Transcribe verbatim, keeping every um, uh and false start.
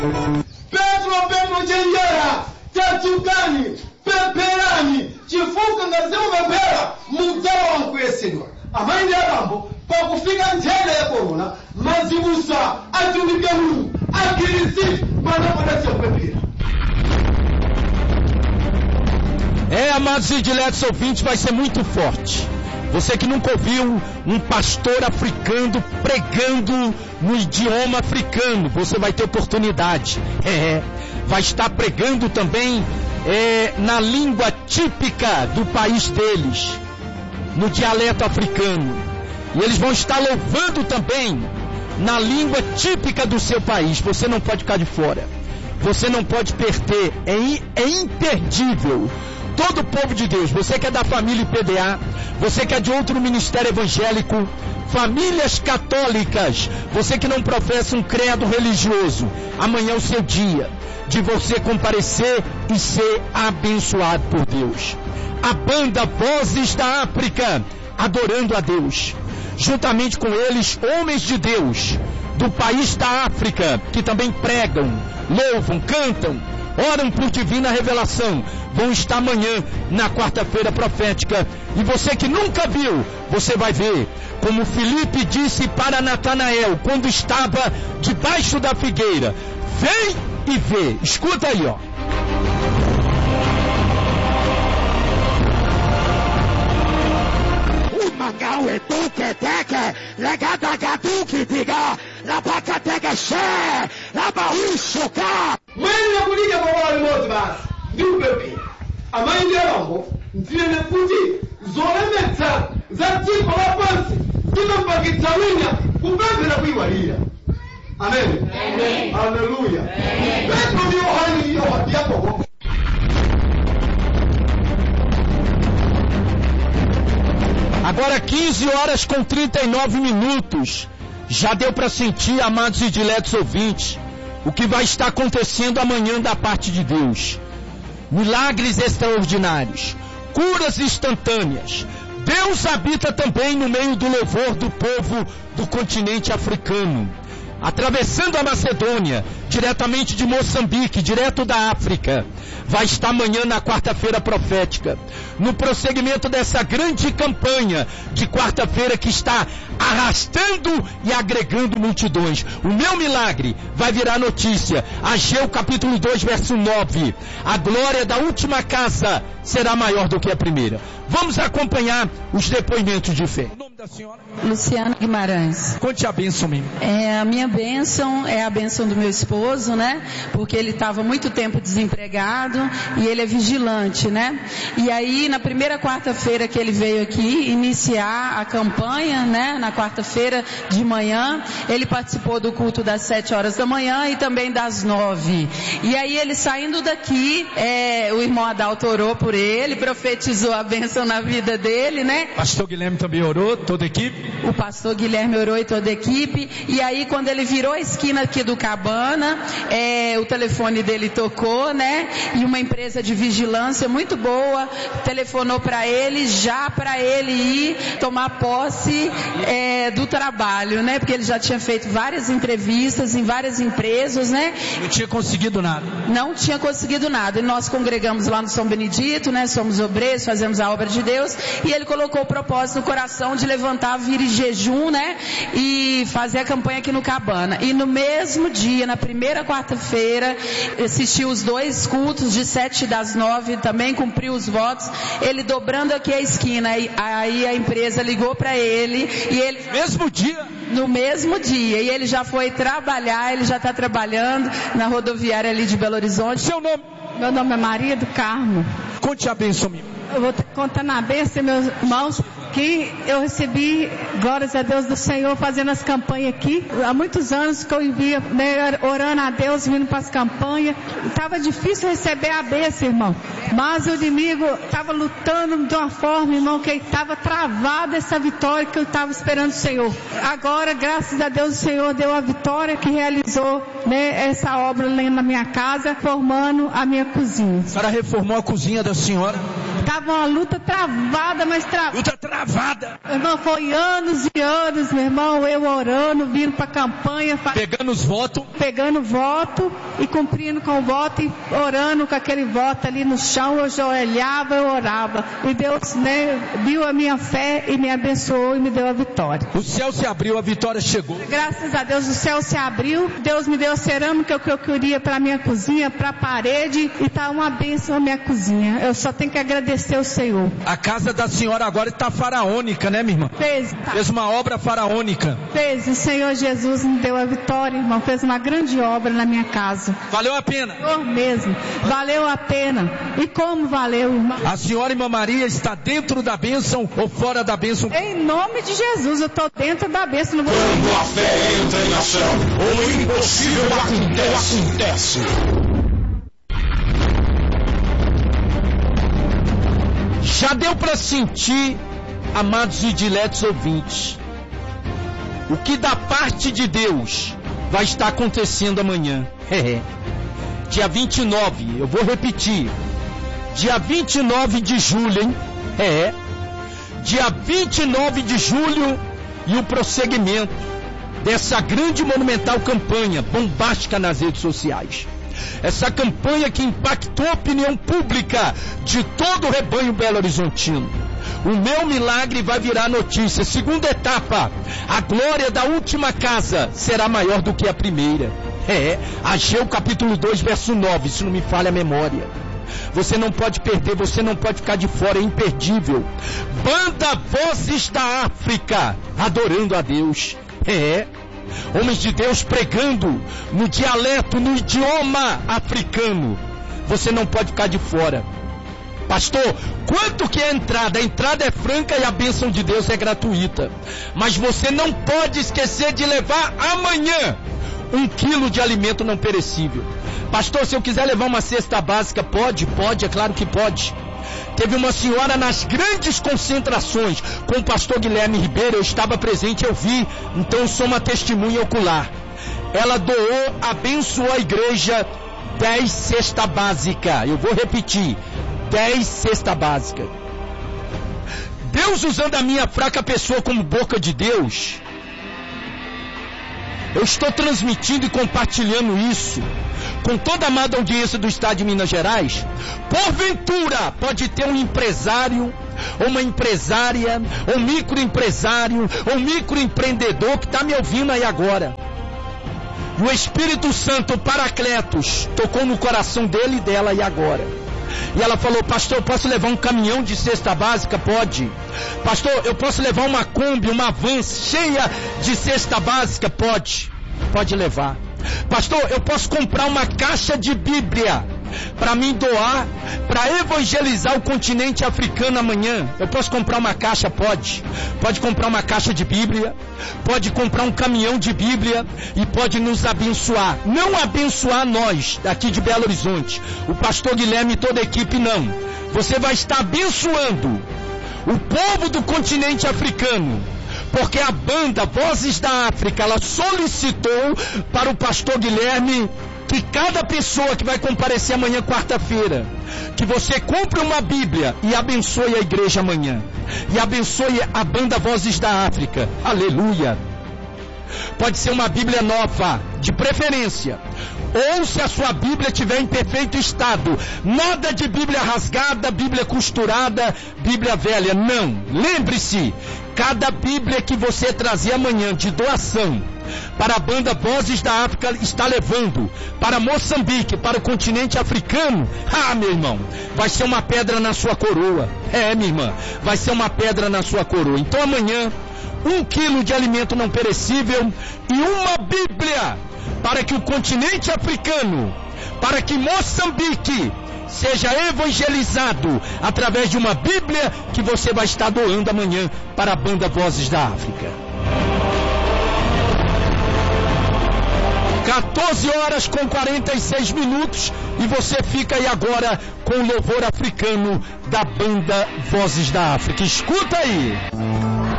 Petro Petro chenjera chachukani peperani chifuka ngazema pepera mudzawa mkuyesedwa amaindi akambo pakufika njele ya korona mazibusa atunike Mulungu akirisi manapoda chakupepera. É, amados e diletos ouvintes, vai ser muito forte. Você que nunca ouviu um pastor africano pregando no idioma africano, você vai ter oportunidade. É, vai estar pregando também é, na língua típica do país deles, no dialeto africano. E eles vão estar louvando também na língua típica do seu país. Você não pode ficar de fora. Você não pode perder. É, é imperdível. Todo o povo de Deus, você que é da família I P D A, você que é de outro ministério evangélico, famílias católicas, você que não professa um credo religioso, amanhã é o seu dia de você comparecer e ser abençoado por Deus. A banda Vozes da África, adorando a Deus, juntamente com eles, homens de Deus, do país da África, que também pregam, louvam, cantam, oram por divina revelação, vão estar amanhã na quarta-feira profética. E você que nunca viu, você vai ver, como Filipe disse para Natanael, quando estava debaixo da figueira: vem e vê. Escuta aí, ó. Magau e tuque teque, legada gaduque diga, la vaca tega xé, la baúchoca. Mwenye kuliga kwa wale mozi basi, ndiu pepe. Ama indi alambo, ntine nefuti, zole meta, zati kwa wapansi, zina mpakitawinya, kupepe na kuiwalia. Amen. Amen. Hallelujah. Petro ndiyo hali hiyo wadi yako. Agora quinze horas com trinta e nove minutos. Já deu para sentir, amados e diletos ouvintes, o que vai estar acontecendo amanhã da parte de Deus. Milagres extraordinários, curas instantâneas. Deus habita também no meio do louvor do povo do continente africano. Atravessando a Macedônia, diretamente de Moçambique, direto da África, vai estar amanhã na quarta-feira profética, no prosseguimento dessa grande campanha de quarta-feira que está arrastando e agregando multidões. O meu milagre vai virar notícia. Ageu capítulo dois, verso nove. A glória da última casa será maior do que a primeira. Vamos acompanhar os depoimentos de fé. O nome da senhora? Luciana Guimarães. Conte a bênção mesmo. É, a minha bênção é a bênção do meu esposo, né? Porque ele estava muito tempo desempregado e ele é vigilante, né? E aí, na primeira quarta-feira que ele veio aqui iniciar a campanha, né? Na quarta-feira de manhã, ele participou do culto das sete horas da manhã e também das nove. E aí, ele saindo daqui, é, o irmão Adalto orou por ele, profetizou a bênção na vida dele, né? Pastor Guilherme também orou, toda a equipe? O pastor Guilherme orou e toda a equipe. E aí, quando ele virou a esquina aqui do Cabana, é, o telefone dele tocou, né? E uma empresa de vigilância muito boa telefonou para ele, já para ele ir tomar posse é, do trabalho, né? Porque ele já tinha feito várias entrevistas em várias empresas, né? Não tinha conseguido nada. Não tinha conseguido nada. E nós congregamos lá no São Benedito, né? Somos obreiros, fazemos a obra de Deus. E ele colocou o propósito no coração de levantar, vir em jejum, né? E fazer a campanha aqui no Cabana. E no mesmo dia, na primeira quarta-feira, assistiu os dois cultos de sete das nove, também cumpriu os votos. Ele dobrando aqui a esquina, aí, aí a empresa ligou para ele e ele... Mesmo dia? No mesmo dia. E ele já foi trabalhar, ele já está trabalhando na rodoviária ali de Belo Horizonte. Seu nome? Meu nome é Maria do Carmo. Conte a bênção minha. Eu vou contar na bênção, meus irmãos, que eu recebi, glórias a Deus do Senhor, fazendo as campanhas aqui. Há muitos anos que eu vivia, né, orando a Deus, vindo para as campanhas. Estava difícil receber a bênção, irmão. Mas o inimigo estava lutando de uma forma, irmão, que estava travada essa vitória que eu estava esperando o Senhor. Agora, graças a Deus, o Senhor deu a vitória que realizou, né, essa obra lá na minha casa, formando a minha cozinha. A senhora reformou a cozinha da senhora? Tava uma luta travada, mas travada. Luta travada. Meu irmão, foi anos e anos, meu irmão, eu orando, vindo pra campanha. Fa... Pegando os votos. Pegando voto e cumprindo com o voto e orando com aquele voto ali no chão. Eu joelhava, eu orava. E Deus, né, viu a minha fé e me abençoou e me deu a vitória. O céu se abriu, a vitória chegou. Graças a Deus, o céu se abriu. Deus me deu a cerâmica que eu queria para minha cozinha, para a parede, e tá uma bênção a minha cozinha. Eu só tenho que agradecer ao Senhor. A casa da senhora agora está faraônica, né, minha irmã? Fez. Tá. Fez uma obra faraônica. Fez. O Senhor Jesus me deu a vitória, irmão. Fez uma grande obra na minha casa. Valeu a pena? Oh, mesmo. Valeu a pena. E como valeu, irmão? A senhora, irmã Maria, está dentro da bênção ou fora da bênção? Em nome de Jesus, eu estou dentro da bênção. Não vou... Quando a fé entra em ação, o impossível acontece. acontece. Já deu para sentir, amados e diletos ouvintes, o que da parte de Deus vai estar acontecendo amanhã. É. Dia vinte e nove, eu vou repetir. Dia vinte e nove de julho, hein? É. Dia vinte e nove de julho e o prosseguimento dessa grande monumental campanha bombástica nas redes sociais. Essa campanha que impactou a opinião pública de todo o rebanho belo-horizontino. O meu milagre vai virar notícia. Segunda etapa, a glória da última casa será maior do que a primeira. É, Ageu capítulo dois, verso nove, se não me falha a memória. Você não pode perder, você não pode ficar de fora, é imperdível. Banda Vozes da África, adorando a Deus. É, homens de Deus pregando no dialeto, no idioma africano. Você não pode ficar de fora. Pastor, quanto que é a entrada? A entrada é franca e a bênção de Deus é gratuita. Mas você não pode esquecer de levar amanhã um quilo de alimento não perecível. Pastor, se eu quiser levar uma cesta básica, pode? Pode, é claro que pode. Teve uma senhora nas grandes concentrações com o pastor Guilherme Ribeiro, eu estava presente, eu vi, então eu sou uma testemunha ocular. Ela doou, abençoou a igreja, dez cesta básica. Eu vou repetir, dez cesta básica. Deus usando a minha fraca pessoa como boca de Deus, eu estou transmitindo e compartilhando isso com toda a amada audiência do estado de Minas Gerais. Porventura pode ter um empresário, ou uma empresária, ou um microempresário, ou um microempreendedor que está me ouvindo aí agora. E o Espírito Santo, o Paracletos, tocou no coração dele e dela e agora. E ela falou: pastor, eu posso levar um caminhão de cesta básica? Pode. Pastor, eu posso levar uma Kombi, uma van cheia de cesta básica? Pode. Pode levar. Pastor, eu posso comprar uma caixa de Bíblia para mim doar, para evangelizar o continente africano amanhã? Eu posso comprar uma caixa? Pode. Pode comprar uma caixa de Bíblia, pode comprar um caminhão de Bíblia e pode nos abençoar. Não abençoar nós daqui de Belo Horizonte, o pastor Guilherme e toda a equipe, não. Você vai estar abençoando o povo do continente africano, porque a banda Vozes da África, ela solicitou para o pastor Guilherme que cada pessoa que vai comparecer amanhã, quarta-feira, que você compre uma Bíblia e abençoe a igreja amanhã, e abençoe a banda Vozes da África. Aleluia. Pode ser uma Bíblia nova, de preferência, ou se a sua Bíblia estiver em perfeito estado. Nada de Bíblia rasgada, Bíblia costurada, Bíblia velha, não. Lembre-se, cada Bíblia que você trazer amanhã de doação para a banda Vozes da África está levando para Moçambique, para o continente africano. Ah, meu irmão, vai ser uma pedra na sua coroa. É, minha irmã, vai ser uma pedra na sua coroa. Então amanhã, um quilo de alimento não perecível e uma Bíblia para que o continente africano, para que Moçambique seja evangelizado através de uma Bíblia que você vai estar doando amanhã para a banda Vozes da África. quatorze horas com quarenta e seis minutos e você fica aí agora com o louvor africano da banda Vozes da África. Escuta aí.